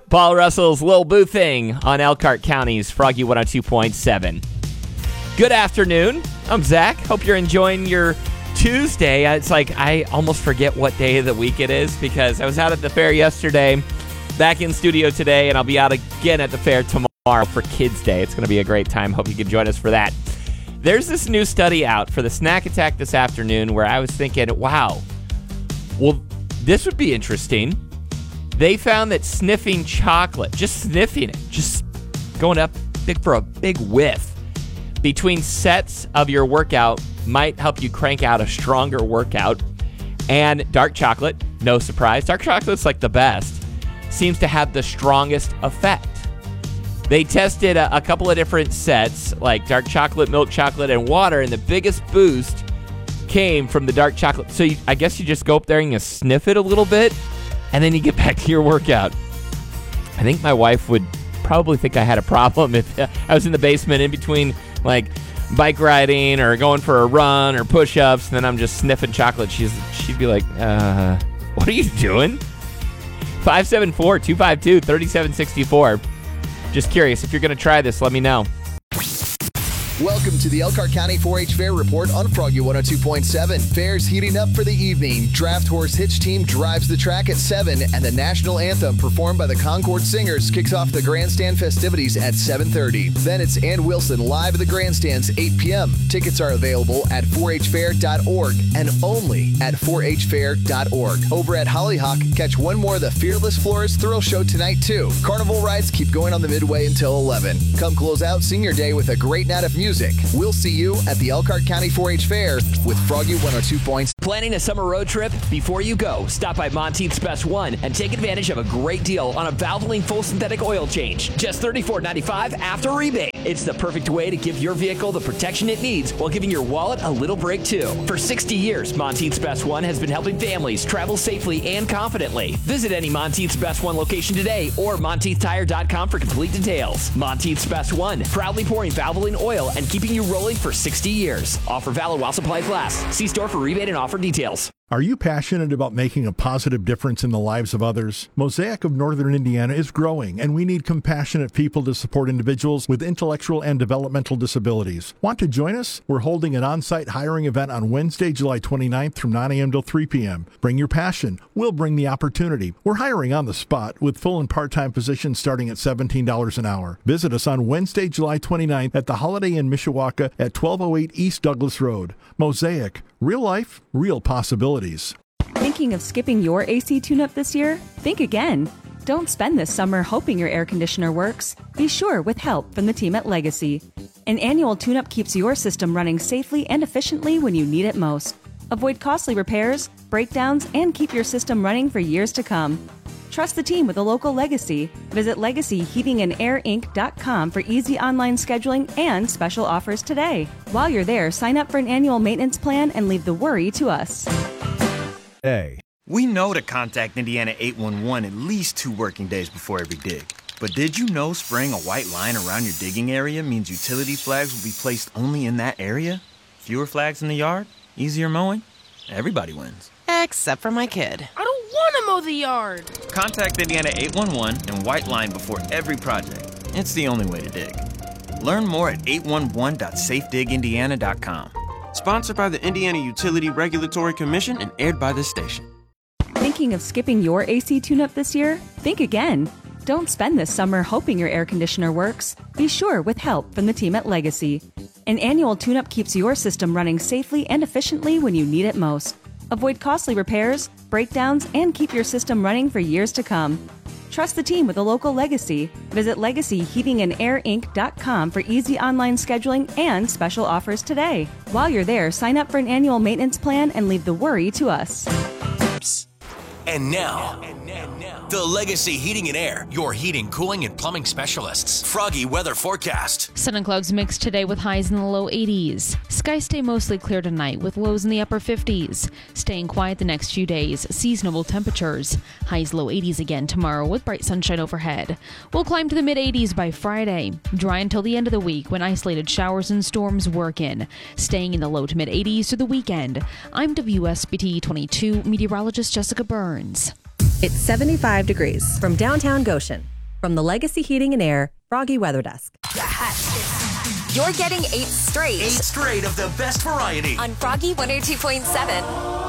Paul Russell's Lil Boo Thing on Elkhart County's Froggy 102.7. Good afternoon. I'm Zach. Hope you're enjoying your Tuesday. It's like I almost forget what day of the week it is because I was out at the fair yesterday, back in studio today, and I'll be out again at the fair tomorrow for Kids Day. It's going to be a great time. Hope you can join us for that. There's this new study out for the snack attack this afternoon where I was thinking, wow, well, this would be interesting. They found that sniffing chocolate, just sniffing it, just going up for a big whiff between sets of your workout might help you crank out a stronger workout. And dark chocolate, no surprise, dark chocolate's like the best, seems to have the strongest effect. They tested a couple of different sets, like dark chocolate, milk chocolate, and water, and the biggest boost came from the dark chocolate. So I guess you just go up there and you sniff it a little bit, and then you get back to your workout. I think my wife would probably think I had a problem if I was in the basement in between like bike riding or going for a run or push-ups, and then I'm just sniffing chocolate. She'd be like, what are you doing? 574-252-3764. Just curious. If you're going to try this, let me know. Welcome to the Elkhart County 4-H Fair Report on Froggy 102.7. Fair's heating up for the evening. Draft Horse Hitch Team drives the track at 7, and the national anthem performed by the Concord Singers kicks off the grandstand festivities at 7:30. Then it's Ann Wilson live at the grandstands 8 p.m. Tickets are available at 4hfair.org and only at 4hfair.org. Over at Hollyhock, catch one more of the Fearless Florist Thrill Show tonight, too. Carnival rides keep going on the Midway until 11. Come close out Senior Day with a great night of music. We'll see you at the Elkhart County 4-H Fair with Froggy 102 points. Planning a summer road trip? Before you go, stop by Monteith's Best One and take advantage of a great deal on a Valvoline full synthetic oil change. Just $34.95 after rebate. It's the perfect way to give your vehicle the protection it needs while giving your wallet a little break too. For 60 years, Monteith's Best One has been helping families travel safely and confidently. Visit any Monteith's Best One location today or MonteithTire.com for complete details. Monteith's Best One, proudly pouring Valvoline oil and keeping you rolling for 60 years. Offer valid while supplies last. See store for rebate and offer details. Are you passionate about making a positive difference in the lives of others? Mosaic of Northern Indiana is growing, and we need compassionate people to support individuals with intellectual and developmental disabilities. Want to join us? We're holding an on-site hiring event on Wednesday, July 29th from 9 a.m. till 3 p.m. Bring your passion. We'll bring the opportunity. We're hiring on the spot with full and part-time positions starting at $17 an hour. Visit us on Wednesday, July 29th at the Holiday Inn Mishawaka at 1208 East Douglas Road. Mosaic. Real life, real possibilities. Thinking of skipping your AC tune-up this year? Think again. Don't spend this summer hoping your air conditioner works. Be sure with help from the team at Legacy. An annual tune-up keeps your system running safely and efficiently when you need it most. Avoid costly repairs, breakdowns, and keep your system running for years to come. Trust the team with a local Legacy. Visit LegacyHeatingandAirInc.com for easy online scheduling and special offers today. While you're there, sign up for an annual maintenance plan and leave the worry to us. Hey. We know to contact Indiana 811 at least 2 working days before every dig. But did you know spraying a white line around your digging area means utility flags will be placed only in that area? Fewer flags in the yard? Easier mowing? Everybody wins. Except for my kid. I don't want to mow the yard. Contact Indiana 811 and white line before every project. It's the only way to dig. Learn more at 811.safedigindiana.com. Sponsored by the Indiana Utility Regulatory Commission and aired by this station. Thinking of skipping your AC tune-up this year? Think again. Don't spend this summer hoping your air conditioner works. Be sure with help from the team at Legacy. An annual tune-up keeps your system running safely and efficiently when you need it most. Avoid costly repairs, breakdowns, and keep your system running for years to come. Trust the team with a local Legacy. Visit LegacyHeatingandAirInc.com for easy online scheduling and special offers today. While you're there, sign up for an annual maintenance plan and leave the worry to us. And now, the Legacy Heating and Air, your heating, cooling, and plumbing specialists. Froggy weather forecast. Sun and clouds mixed today with highs in the low 80s. Skies stay mostly clear tonight with lows in the upper 50s. Staying quiet the next few days. Seasonable temperatures. Highs low 80s again tomorrow with bright sunshine overhead. We'll climb to the mid 80s by Friday. Dry until the end of the week when isolated showers and storms work in. Staying in the low to mid 80s through the weekend. I'm WSBT 22 meteorologist Jessica Burns. It's 75 degrees from downtown Goshen. From the Legacy Heating and Air Froggy Weather Desk. You're getting 8 straight. 8 straight of the best variety. On Froggy 102.7.